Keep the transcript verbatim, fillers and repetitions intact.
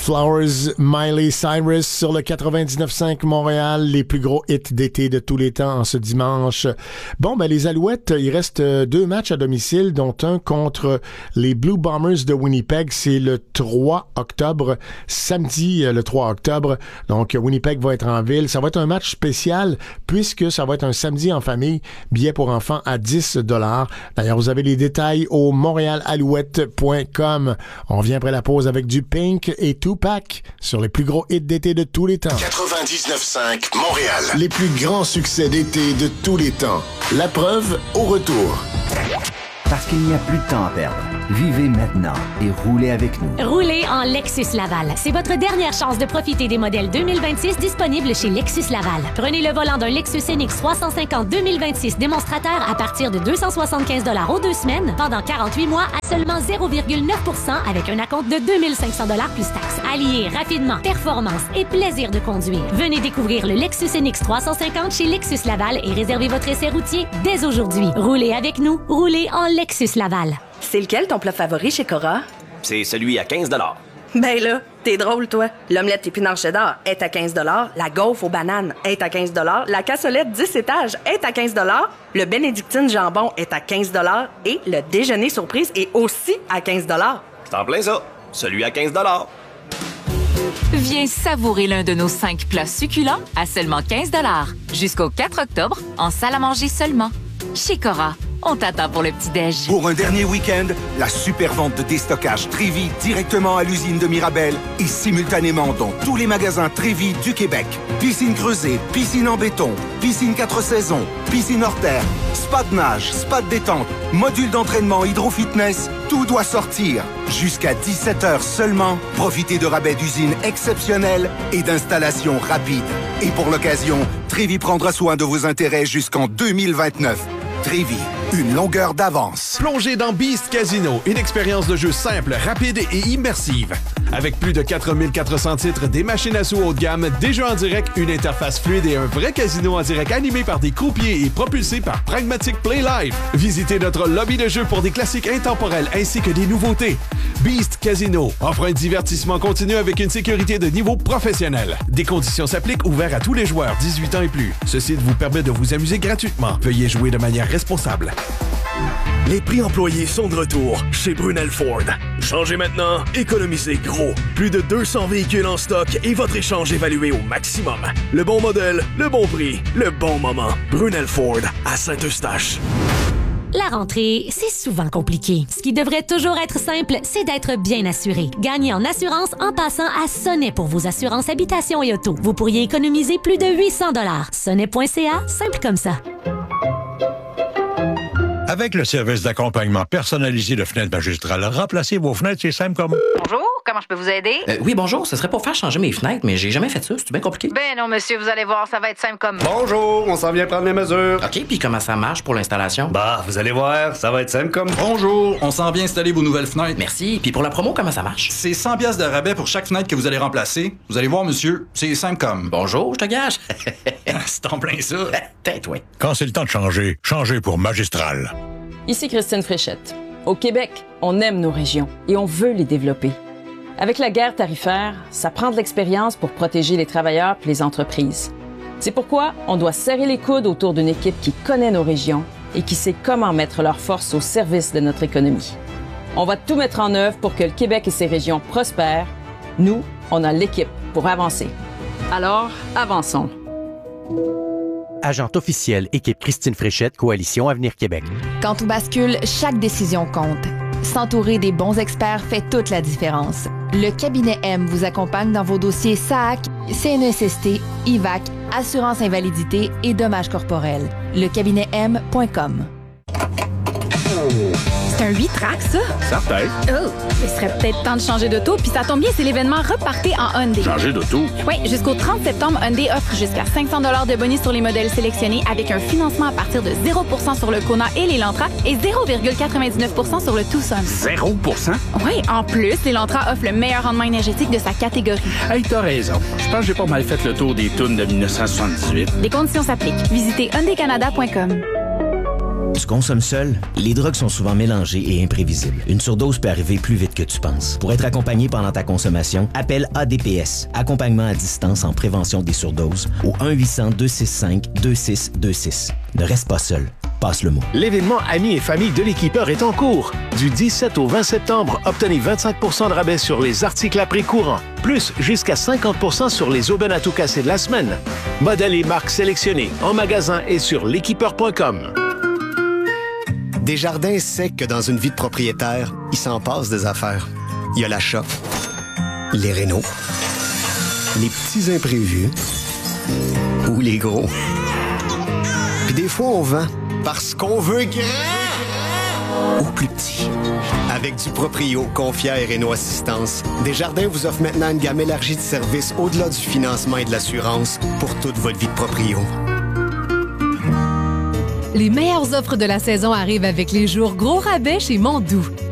Flowers, Miley Cyrus sur le quatre-vingt-dix-neuf cinq Montréal, les plus gros hits d'été de tous les temps en ce dimanche. Bon, ben les Alouettes, il reste deux matchs à domicile, dont un contre les Blue Bombers de Winnipeg. C'est le trois octobre, samedi le trois octobre. Donc, Winnipeg va être en ville. Ça va être un match spécial puisque ça va être un samedi en famille. Billets pour enfants à dix dollars. D'ailleurs, vous avez les détails au montréal alouette point com. On revient après la pause avec du Pink et Tupac sur les plus gros hits d'été de tous les temps. quatre-vingt-dix-neuf cinq Montréal. Les plus grands succès d'été de tous les temps. La preuve au retour. Parce qu'il n'y a plus de temps à perdre. Vivez maintenant et roulez avec nous. Roulez en Lexus Laval. C'est votre dernière chance de profiter des modèles deux mille vingt-six disponibles chez Lexus Laval. Prenez le volant d'un Lexus N X trois cent cinquante deux mille vingt-six démonstrateur à partir de deux cent soixante-quinze dollars aux deux semaines pendant quarante-huit mois à seulement zéro virgule neuf pour cent avec un acompte de deux mille cinq cents dollars plus taxes. Alliez rapidement performance et plaisir de conduire. Venez découvrir le Lexus N X trois cent cinquante chez Lexus Laval et réservez votre essai routier dès aujourd'hui. Roulez avec nous. Roulez en Lexus Laval. C'est lequel ton plat favori chez Cora? C'est celui à quinze dollars. Ben là, t'es drôle, toi. L'omelette épinard cheddar est à quinze dollars. La gaufre aux bananes est à quinze dollars. La cassolette dix étages est à quinze dollars. Le bénédictine jambon est à quinze dollars. Et le déjeuner surprise est aussi à quinze dollars. C'est en plein ça. Celui à quinze dollars. Viens savourer l'un de nos cinq plats succulents à seulement quinze dollars. Jusqu'au quatre octobre, en salle à manger seulement. Chez Cora, on t'attend pour le petit-déj. Pour un dernier week-end, la super vente de déstockage Trévi directement à l'usine de Mirabel et simultanément dans tous les magasins Trévi du Québec. Piscine creusée, piscine en béton, piscine quatre saisons, piscine hors terre, spa de nage, spa de détente, module d'entraînement hydro-fitness, tout doit sortir. Jusqu'à dix-sept heures seulement, profitez de rabais d'usine exceptionnels et d'installations rapides. Et pour l'occasion, Trévi prendra soin de vos intérêts jusqu'en deux mille vingt-neuf. Trévi, une longueur d'avance. Plongez dans Beast Casino, une expérience de jeu simple, rapide et immersive. Avec plus de quatre mille quatre cents titres, des machines à sous haut de gamme, des jeux en direct, une interface fluide et un vrai casino en direct animé par des croupiers et propulsé par Pragmatic Play Live. Visitez notre lobby de jeu pour des classiques intemporels ainsi que des nouveautés. Beast Casino offre un divertissement continu avec une sécurité de niveau professionnel. Des conditions s'appliquent, ouvert à tous les joueurs dix-huit ans et plus. Ce site vous permet de vous amuser gratuitement. Veuillez jouer de manière responsable. Les prix employés sont de retour chez Brunel Ford. Changez maintenant, économisez gros. Plus de deux cents véhicules en stock et votre échange évalué au maximum. Le bon modèle, le bon prix, le bon moment. Brunel Ford à Saint-Eustache. La rentrée, c'est souvent compliqué. Ce qui devrait toujours être simple, c'est d'être bien assuré. Gagnez en assurance en passant à Sonnet pour vos assurances habitation et auto. Vous pourriez économiser plus de huit cents dollars. Sonnet point c a, simple comme ça. Avec le service d'accompagnement personnalisé de Fenêtres Magistrales, remplacez vos fenêtres, c'est simple comme... Bonjour, comment je peux vous aider? Euh, oui, bonjour, ce serait pour faire changer mes fenêtres, mais j'ai jamais fait ça, c'est bien compliqué. Ben non, monsieur, vous allez voir, ça va être simple comme... Bonjour, on s'en vient prendre les mesures. OK, puis comment ça marche pour l'installation? Bah, vous allez voir, ça va être simple comme... Bonjour, on s'en vient installer vos nouvelles fenêtres. Merci, puis pour la promo, comment ça marche? C'est cent piastres de rabais pour chaque fenêtre que vous allez remplacer. Vous allez voir, monsieur, c'est simple comme... Bonjour, je te gage. C'est en plein ça. Tête, oui. Quand c'est le temps de changer, changez pour Magistral. Ici Christine Fréchette. Au Québec, on aime nos régions et on veut les développer. Avec la guerre tarifaire, ça prend de l'expérience pour protéger les travailleurs et les entreprises. C'est pourquoi on doit serrer les coudes autour d'une équipe qui connaît nos régions et qui sait comment mettre leurs forces au service de notre économie. On va tout mettre en œuvre pour que le Québec et ses régions prospèrent. Nous, on a l'équipe pour avancer. Alors, avançons. Agente officielle, équipe Christine Fréchette, Coalition Avenir Québec. Quand tout bascule, chaque décision compte. S'entourer des bons experts fait toute la différence. Le cabinet M vous accompagne dans vos dossiers S A C, C N S S T, I V A C, assurance invalidité et dommages corporels. Le cabinet M point com. C'est un huit tracks, ça? Certain. Oh, il serait peut-être temps de changer d'auto, puis ça tombe bien, c'est l'événement Repartez en Hyundai. Changer d'auto? Oui, jusqu'au trente septembre, Hyundai offre jusqu'à cinq cents dollars de bonus sur les modèles sélectionnés avec un financement à partir de zéro pour cent sur le Kona et l'Elantra et zéro virgule quatre-vingt-dix-neuf pour cent sur le Tucson. zéro pour cent? Oui, en plus, l'Elantra offre le meilleur rendement énergétique de sa catégorie. Hey, t'as raison. Je pense que j'ai pas mal fait le tour des tunes de dix-neuf soixante-dix-huit. Des conditions s'appliquent. Visitez hyundai canada point com. Tu consommes seul? Les drogues sont souvent mélangées et imprévisibles. Une surdose peut arriver plus vite que tu penses. Pour être accompagné pendant ta consommation, appelle A D P S, Accompagnement à distance en prévention des surdoses, au un huit cents deux six cinq deux six deux six. Ne reste pas seul. Passe le mot. L'événement Amis et famille de l'équipeur est en cours. Du dix-sept au vingt septembre, obtenez vingt-cinq pour cent de rabais sur les articles à prix courant, plus jusqu'à cinquante pour cent sur les aubaines à tout casser de la semaine. Modèles et marques sélectionnés en magasin et sur l'équipeur point com. Desjardins sait que dans une vie de propriétaire, il s'en passe des affaires. Il y a l'achat, les rénaux, les petits imprévus ou les gros. Puis des fois, on vend parce qu'on veut grand ou plus petit. Avec du Proprio, Confia et Réno Assistance, Desjardins vous offre maintenant une gamme élargie de services au-delà du financement et de l'assurance pour toute votre vie de proprio. Les meilleures offres de la saison arrivent avec les jours gros rabais chez Mondou.